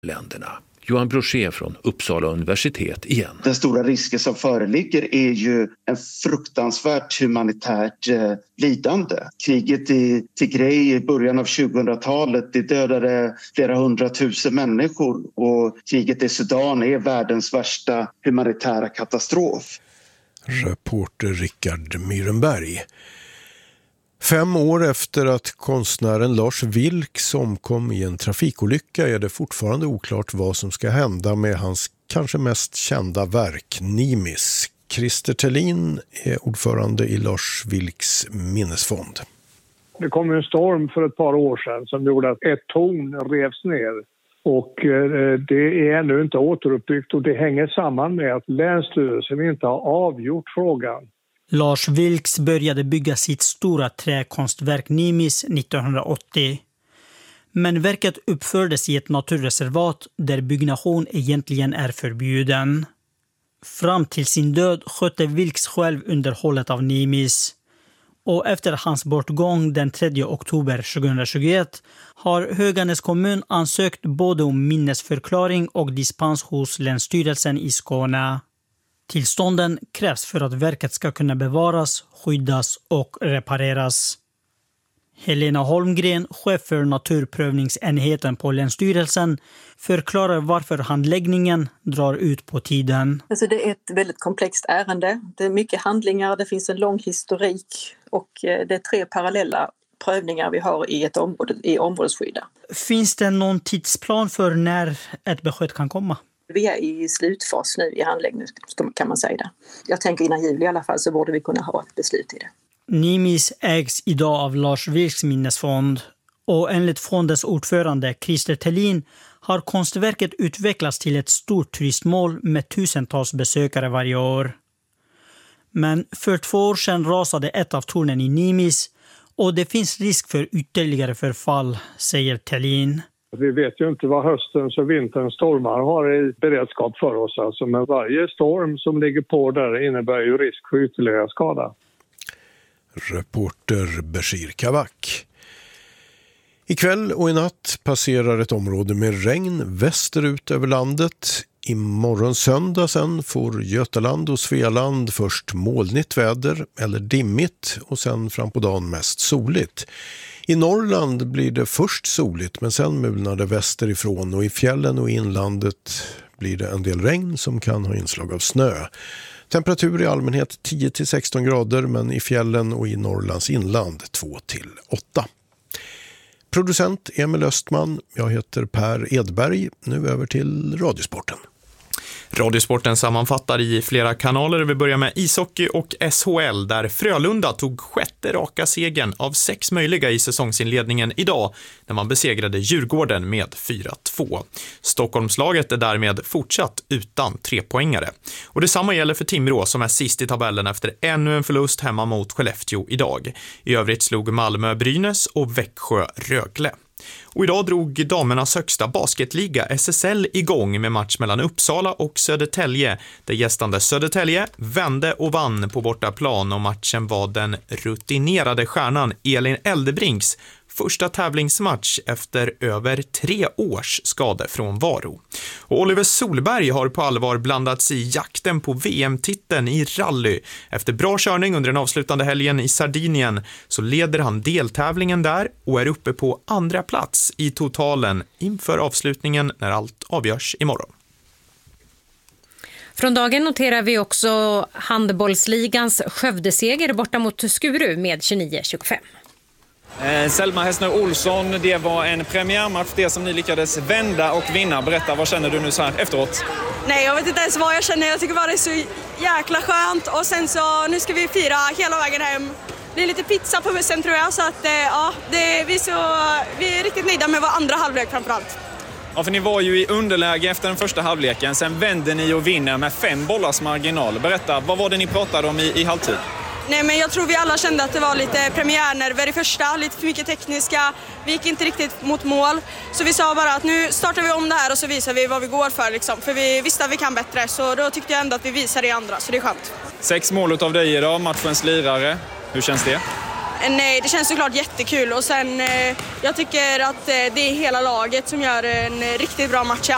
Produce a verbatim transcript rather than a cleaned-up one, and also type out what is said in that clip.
länderna. Johan Brochet från Uppsala universitet igen. Den stora risken som föreligger är ju en fruktansvärt humanitärt eh, lidande. Kriget i Tigray i början av tjugohundratalet det dödade flera hundratusen människor och kriget i Sudan är världens värsta humanitära katastrof. Reporter Rickard Myrenberg. Fem år efter att konstnären Lars Vilks omkom i en trafikolycka är det fortfarande oklart vad som ska hända med hans kanske mest kända verk, Nimis. Christer Thelin är ordförande i Lars Vilks minnesfond. Det kom en storm för ett par år sedan som gjorde att ett torn revs ner. Och det är ännu inte återuppbyggt och det hänger samman med att Länsstyrelsen inte har avgjort frågan. Lars Vilks började bygga sitt stora träkonstverk Nimis nittonhundraåttio. Men verket uppfördes i ett naturreservat där byggnation egentligen är förbjuden. Fram till sin död skötte Vilks själv underhållet av Nimis. Och efter hans bortgång den tredje oktober tjugohundratjugoett har Höganäs kommun ansökt både om minnesförklaring och dispens hos Länsstyrelsen i Skåne. Tillstånden krävs för att verket ska kunna bevaras, skyddas och repareras. Helena Holmgren, chef för naturprövningsenheten på Länsstyrelsen, förklarar varför handläggningen drar ut på tiden. Alltså det är ett väldigt komplext ärende. Det är mycket handlingar, det finns en lång historik och det är tre parallella prövningar vi har i ett område, i områdesskydda. Finns det någon tidsplan för när ett besked kan komma? Vi är i slutfas nu i handläggningen kan man säga det. Jag tänker innan jul i alla fall så borde vi kunna ha ett beslut i det. Nimis ägs idag av Lars Vilks minnesfond och enligt fondens ordförande Christer Thelin har konstverket utvecklats till ett stort turistmål med tusentals besökare varje år. Men för två år sedan rasade ett av tornen i Nimis och det finns risk för ytterligare förfall, säger Thelin. Vi vet ju inte vad höstens och vinterns stormar har i beredskap för oss. Alltså, men varje storm som ligger på där innebär ju risk för ytterligare skada. Reporter Bashir Kavak. Ikväll och i natt passerar ett område med regn västerut över landet. Imorgon söndag sen får Götaland och Svealand först molnigt väder eller dimmigt och sen fram på dagen mest soligt. I Norrland blir det först soligt men sen mulnar det västerifrån och i fjällen och inlandet blir det en del regn som kan ha inslag av snö. Temperatur i allmänhet tio till sexton grader men i fjällen och i Norrlands inland två till åtta. Producent Emil Östman, jag heter Per Edberg. Nu över till Radiosporten. Radiosporten sammanfattar i flera kanaler. Vi börjar med ishockey och S H L där Frölunda tog sjätte raka segern av sex möjliga i säsongsinledningen idag när man besegrade Djurgården med fyra två. Stockholmslaget är därmed fortsatt utan trepoängare. Och detsamma gäller för Timrå som är sist i tabellen efter ännu en förlust hemma mot Skellefteå idag. I övrigt slog Malmö Brynäs och Växjö Rögle. Och idag drog damernas högsta basketliga S S L igång med match mellan Uppsala och Södertälje. Där gästande Södertälje vände och vann på bortaplan och matchen var den rutinerade stjärnan Elin Eldebrinks första tävlingsmatch efter över tre års skadefrånvaro. Och Oliver Solberg har på allvar blandats i jakten på V M-titeln i rally. Efter bra körning under den avslutande helgen i Sardinien så leder han deltävlingen där och är uppe på andra plats i totalen inför avslutningen när allt avgörs imorgon. Från dagen noterar vi också handbollsligans Skövdeseger borta mot Skuru med tjugonio tjugofem. Eh, Selma Hässner Olsson, det var en premiärmatch, det som ni lyckades vända och vinna. Berätta, vad känner du nu så här efteråt? Nej, jag vet inte ens vad jag känner. Jag tycker bara det är så jäkla skönt. Och sen så, nu ska vi fira hela vägen hem. Det är lite pizza på bussen tror jag. Så att, eh, ja, det, vi, så, vi är riktigt nöjda med vår andra halvlek framförallt. Ja, för ni var ju i underläge efter den första halvleken. Sen vände ni och vinner med fem bollars marginal. Berätta, vad var det ni pratade om i, i halvtid? Nej, men jag tror vi alla kände att det var lite premiärnerver i första, lite för mycket tekniska. Vi gick inte riktigt mot mål. Så vi sa bara att nu startar vi om det här och så visar vi vad vi går för. Liksom. För vi visste att vi kan bättre, så då tyckte jag ändå att vi visade i andra, så det är skönt. Sex mål av dig idag, matchens lirare. Hur känns det? Nej, det känns såklart jättekul. Och sen, jag tycker att det är hela laget som gör en riktigt bra match.